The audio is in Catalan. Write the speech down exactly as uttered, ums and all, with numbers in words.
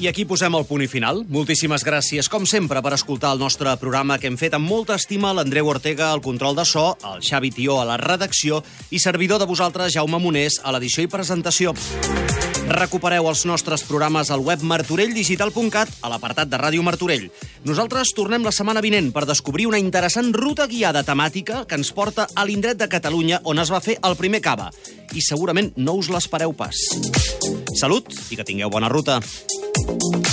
I aquí posem el punt i final. Moltíssimes gràcies, com sempre, per escoltar el nostre programa que hem fet amb molta estima l'Andreu Ortega al control de so, el Xavi Tió a la redacció i servidor de vosaltres, Jaume Monés, a l'edició i presentació. Recupereu els nostres programes al web martorelldigital punt cat, a l'apartat de Ràdio Martorell. Nosaltres tornem la setmana vinent per descobrir una interessant ruta guiada temàtica que ens porta a l'indret de Catalunya on es va fer el primer cava. I segurament no us l'espereu pas. Salut i que tingueu bona ruta.